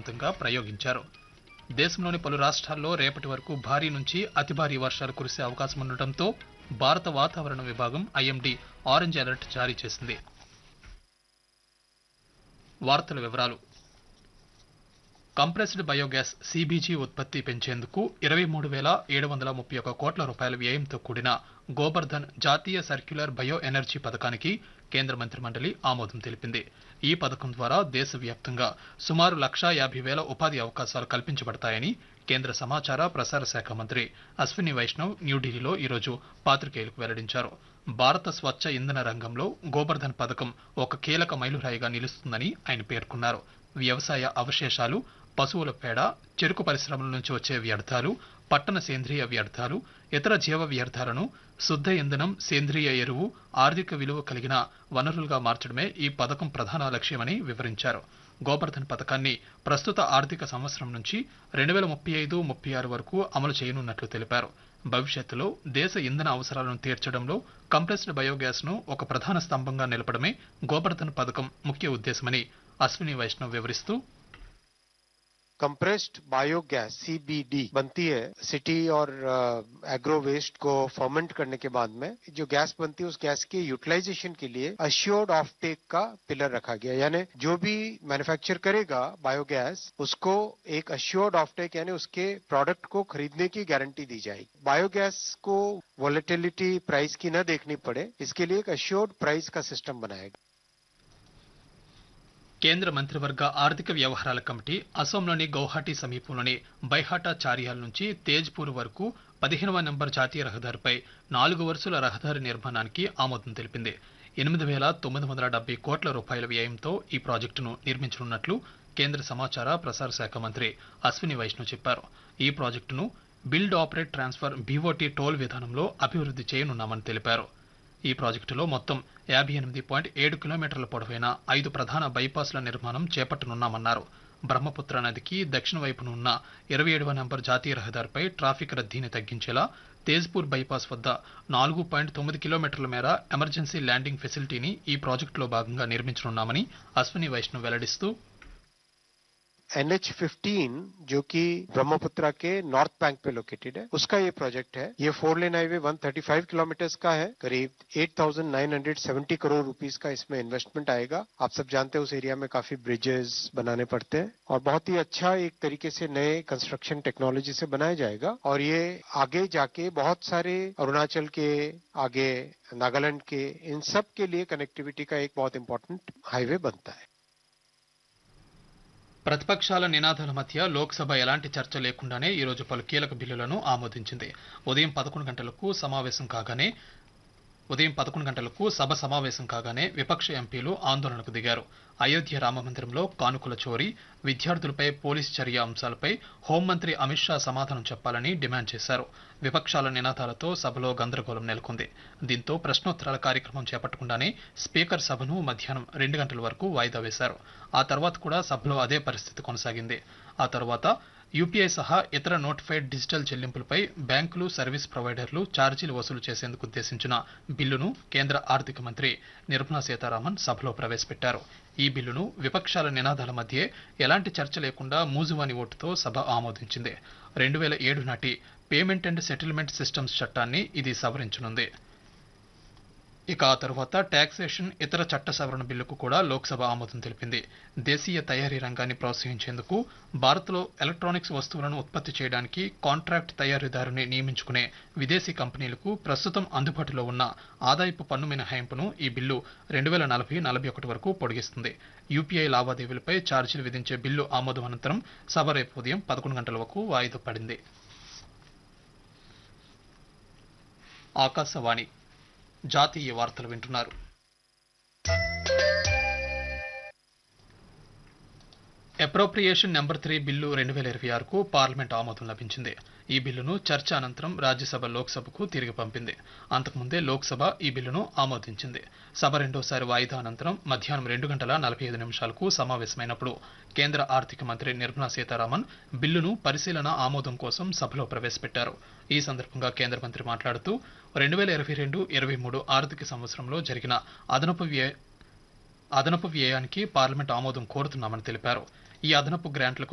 విజయవంతంగా ప్రయోగించారు. దేశంలోని పలు రాష్ట్రాల్లో రేపటి వరకు భారీ నుంచి అతి భారీ వర్షాలు కురిసే అవకాశం ఉండటంతో భారత వాతావరణ విభాగం ఐఎండీ ఆరెంజ్ అలర్ట్ జారీ చేసింది. వార్తల వివరాలు. కంప్రెస్డ్ బయోగ్యాస్ సీబీజీ ఉత్పత్తి పెంచేందుకు 23,731 కోట్ల రూపాయల వ్యయంతో కూడిన గోబర్ధన్ జాతీయ సర్క్యులర్ బయో ఎనర్జీ పథకానికి కేంద్ర మంత్రిమండలి ఆమోదం తెలిపింది. ఈ పథకం ద్వారా దేశవ్యాప్తంగా సుమారు 1,50,000 ఉపాధి అవకాశాలు కల్పించబడతాయని కేంద్ర సమాచార ప్రసార శాఖ మంత్రి అశ్విని వైష్ణవ్ న్యూఢిల్లీలో ఈరోజు పాత్రికేయులకు వెల్లడించారు. భారత స్వచ్ఛ ఇంధన రంగంలో గోబర్ధన్ పథకం ఒక కీలక మైలురాయిగా నిలుస్తుందని ఆయన పేర్కొన్నారు. వ్యవసాయ అవశేషాలు, పశువుల పేడ, చెరుకు పరిశ్రమల నుంచి వచ్చే వ్యర్థాలు, పట్టణ సేంద్రియ వ్యర్థాలు, ఇతర జీవ వ్యర్థాలను శుద్ధ ఇంధనం, సేంద్రియ ఎరువు, ఆర్థిక విలువ కలిగిన వనరులుగా మార్చడమే ఈ పథకం ప్రధాన లక్ష్యమని వివరించారు. గోబర్ధన్ పథకాన్ని ప్రస్తుత ఆర్థిక సంవత్సరం నుంచి 2035-36 వరకు అమలు చేయనున్నట్లు తెలిపారు. భవిష్యత్తులో దేశ ఇంధన అవసరాలను తీర్చడంలో కంప్రెస్డ్ బయోగ్యాస్ ను ఒక ప్రధాన స్తంభంగా నిలపడమే గోబర్ధన్ పథకం ముఖ్య ఉద్దేశమని అశ్విని వైష్ణవ్ వివరిస్తూ, कंप्रेस्ड बायोगैस सीबीडी बनती है सिटी और एग्रो वेस्ट को फर्मेंट करने के बाद में जो गैस बनती है उस गैस के यूटिलाइजेशन के लिए अश्योर्ड ऑफ टेक का पिलर रखा गया, यानी जो भी मैन्युफैक्चर करेगा बायोगैस उसको एक अश्योर्ड ऑफ टेक यानी उसके प्रोडक्ट को खरीदने की गारंटी दी जाएगी. बायोगैस को वॉलेटिलिटी प्राइस की न देखनी पड़े, इसके लिए एक अश्योर्ड प्राइस का सिस्टम बनाएगा. కేంద్ర మంత్రివర్గ ఆర్థిక వ్యవహారాల కమిటీ అసోంలోని గౌహాటీ సమీపంలోని బైహాటా చారియాల నుంచి తేజ్పూర్ వరకు 15వ నంబర్ జాతీయ రహదారిపై 4 వరుసల రహదారి నిర్మాణానికి ఆమోదం తెలిపింది. 8,970 కోట్ల రూపాయల వ్యయంతో ఈ ప్రాజెక్టును నిర్మించనున్నట్లు కేంద్ర సమాచార ప్రసార శాఖ మంత్రి అశ్విని వైష్ణవ్ చెప్పారు. ఈ ప్రాజెక్టును build operate transfer BOT toll విధానంలో అభివృద్ధి చేయనున్నామని తెలిపారు. ఈ ప్రాజెక్టులో మొత్తం 58.7 కిలోమీటర్ల పొడవైన 5 ప్రధాన బైపాస్ల నిర్మాణం చేపట్టనున్నామన్నారు. బ్రహ్మపుత్ర నదికి దక్షిణ వైపున ఉన్న 27వ నంబర్ జాతీయ రహదారిపై ట్రాఫిక్ రద్దీని తగ్గించేలా తేజ్పూర్ బైపాస్ వద్ద 4.9 కిలోమీటర్ల మేర ఎమర్జెన్సీ ల్యాండింగ్ ఫెసిలిటీని ఈ ప్రాజెక్టులో భాగంగా నిర్మించనున్నామని అశ్విని వైష్ణవ్ వెల్లడిస్తూ, NH15 जो कि ब्रह्मपुत्र के नॉर्थ बैंक पे लोकेटेड है, उसका ये प्रोजेक्ट है. ये 4 लेन हाईवे 135 किलोमीटर्स का है. करीब 8,970 करोड़ रुपीस का इसमें इन्वेस्टमेंट आएगा. आप सब जानते हैं उस एरिया में काफी ब्रिजेस बनाने पड़ते हैं और बहुत ही अच्छा एक तरीके से नए कंस्ट्रक्शन टेक्नोलॉजी से बनाया जाएगा. और ये आगे जाके बहुत सारे अरुणाचल के, आगे नागालैंड के, इन सब के लिए कनेक्टिविटी का एक बहुत इंपॉर्टेंट हाईवे बनता है. ప్రతిపక్షాల నినాదాల మధ్య లోక్సభ ఎలాంటి చర్చ లేకుండానే ఈరోజు పలు కీలక బిల్లులను ఆమోదించింది. ఉదయం 11 గంటలకు సభ సమావేశం కాగానే విపక్ష ఎంపీలు ఆందోళనకు దిగారు. అయోధ్య రామమందిరంలో కానుకల చోరీ, విద్యార్థులపై పోలీసు చర్య అంశాలపై హోంమంత్రి అమిత్ షా సమాధానం చెప్పాలని డిమాండ్ చేశారు. విపక్షాల నినాదాలతో సభలో గందరగోళం నెలకొంది. దీంతో ప్రశ్నోత్తరాల కార్యక్రమం చేపట్టకుండానే స్పీకర్ సభను మధ్యాహ్నం 2 గంటల వరకు వాయిదా వేశారు. ఆ తర్వాత కూడా సభలో అదే పరిస్థితి కొనసాగింది. ఆ తర్వాత యూపీఐ సహా ఇతర నోటిఫైడ్ డిజిటల్ చెల్లింపులపై బ్యాంకులు, సర్వీస్ ప్రొవైడర్లు ఛార్జీలు వసూలు చేసేందుకు ఉద్దేశించిన బిల్లును కేంద్ర ఆర్థిక మంత్రి నిర్మలా సీతారామన్ సభలో ప్రవేశపెట్టారు. ఈ బిల్లును విపక్షాల నినాదాల మధ్య ఎలాంటి చర్చ లేకుండా మూజువాని ఓటుతో సభ ఆమోదించింది. 2007 నాటి పేమెంట్ అండ్ సెటిల్మెంట్ సిస్టమ్స్ చట్టాన్ని ఇది సవరించనుంది. ఇక ఆ తర్వాత టాక్సేషన్, ఇతర చట్ట సవరణ బిల్లుకు కూడా లోక్సభ ఆమోదం తెలిపింది. దేశీయ తయారీ రంగాన్ని ప్రోత్సహించేందుకు భారత్లో ఎలక్ట్రానిక్స్ వస్తువులను ఉత్పత్తి చేయడానికి కాంట్రాక్ట్ తయారీదారుని నియమించుకునే విదేశీ కంపెనీలకు ప్రస్తుతం అందుబాటులో ఉన్న ఆదాయపు పన్ను మినహాయింపును ఈ బిల్లు 2040-41 వరకు పొడిగిస్తుంది. యూపీఐ లావాదేవీలపై ఛార్జీలు విధించే బిల్లు ఆమోదం అనంతరం సభ రేపు ఉదయం 11 గంటల వరకు వాయిదా పడింది. ఆకాశవాణి జాతీయ వార్తలు వింటున్నారు. అప్రోప్రియేషన్ నెంబర్ 3 బిల్లు 2026కు పార్లమెంట్ ఆమోదం లభించింది. ఈ బిల్లును చర్చ అనంతరం రాజ్యసభ లోక్సభకు తిరిగి పంపింది. అంతకుముందే లోక్సభ ఈ బిల్లును ఆమోదించింది. సభ రెండోసారి వాయిదా అనంతరం మధ్యాహ్నం 2:45 సమావేశమైనప్పుడు కేంద్ర ఆర్థిక మంత్రి నిర్మలా సీతారామన్ బిల్లును పరిశీలన ఆమోదం కోసం సభలో ప్రవేశపెట్టారు. ఈ సందర్భంగా కేంద్ర మంత్రి మాట్లాడుతూ 2022-23 ఆర్థిక సంవత్సరంలో జరిగిన అదనపు వ్యయానికి పార్లమెంట్ ఆమోదం కోరుతున్నామని తెలిపారు. ఈ అదనపు గ్రాంట్లకు